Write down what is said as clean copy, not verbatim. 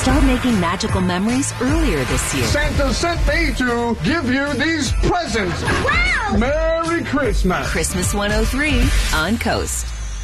Start making magical memories earlier this year. Santa sent me to give you these presents. Wow! Merry Christmas. Christmas 103 on Coast.